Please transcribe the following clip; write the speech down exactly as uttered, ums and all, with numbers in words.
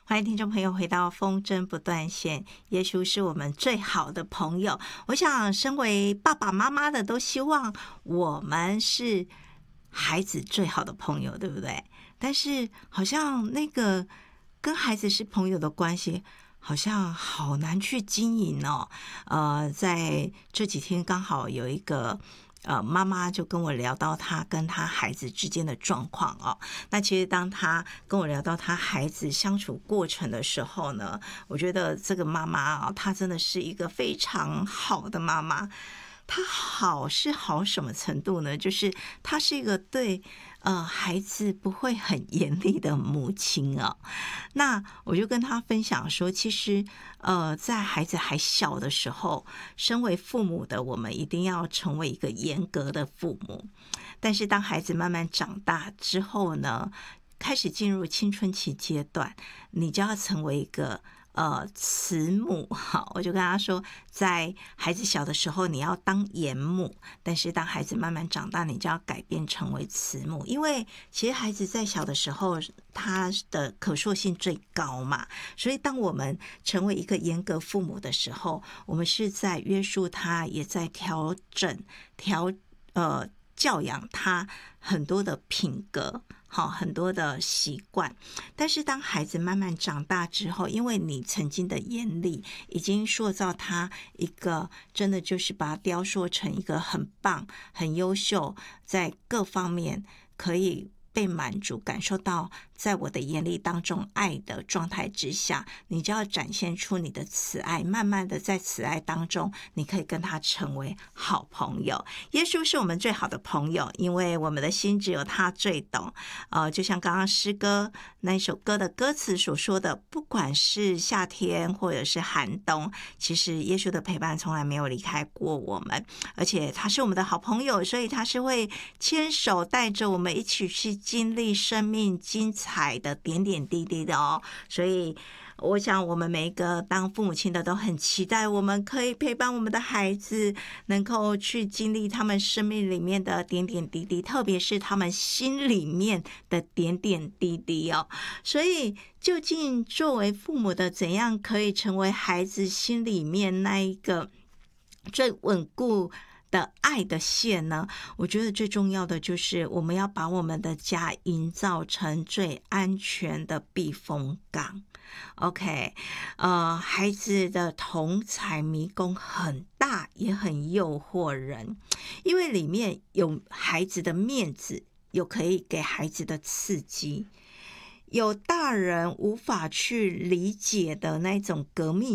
欢迎听众朋友回到风筝不断线。耶稣是我们最好的朋友，我想身为爸爸妈妈的都希望我们是孩子最好的朋友，对不对？但是好像那个跟孩子是朋友的关系好像好难去经营哦。呃，在这几天刚好有一个呃，妈妈就跟我聊到她跟她孩子之间的状况哦。那其实当她跟我聊到她孩子相处过程的时候呢，我觉得这个妈妈啊、哦，她真的是一个非常好的妈妈。她好是好什么程度呢？就是她是一个对呃孩子不会很严厉的母亲哦。那我就跟她分享说，其实呃在孩子还小的时候，身为父母的我们一定要成为一个严格的父母。但是当孩子慢慢长大之后呢，开始进入青春期阶段，你就要成为一个呃，慈母。好，我就跟他说，在孩子小的时候你要当严母，但是当孩子慢慢长大，你就要改变成为慈母。因为其实孩子在小的时候他的可塑性最高嘛，所以当我们成为一个严格父母的时候，我们是在约束他，也在调整调呃教养他很多的品格，好，很多的习惯。但是当孩子慢慢长大之后，因为你曾经的严厉已经塑造他一个真的就是把他雕塑成一个很棒很优秀，在各方面可以被满足，感受到在我的眼里当中爱的状态之下，你就要展现出你的慈爱，慢慢的在慈爱当中你可以跟他成为好朋友。耶稣是我们最好的朋友，因为我们的心只有他最懂。呃，就像刚刚诗歌那首歌的歌词所说的，不管是夏天或者是寒冬，其实耶稣的陪伴从来没有离开过我们，而且他是我们的好朋友，所以他是会牵手带着我们一起去经历生命精彩的点点滴滴的哦。所以我想我们每一个当父母亲的都很期待我们可以陪伴我们的孩子，能够去经历他们生命里面的点点滴滴，特别是他们心里面的点点滴滴哦。所以究竟作为父母的怎样可以成为孩子心里面那一个最稳固的爱的线呢？我觉得最重要的就是我们要把我们的家营造成最安全的避风港。OK， 呃，孩子的同彩迷宫很大，也很诱惑人，因为里面有孩子的面子，有可以给孩子的刺激，有大人无法去理解的那种革命